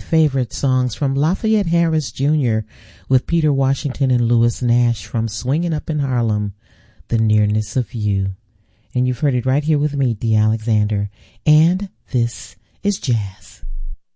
favorite songs from Lafayette Harris Jr. with Peter Washington and Louis Nash from Swingin' Up in Harlem, The Nearness of You. And you've heard it right here with me, Dee Alexander. And this is Jazz.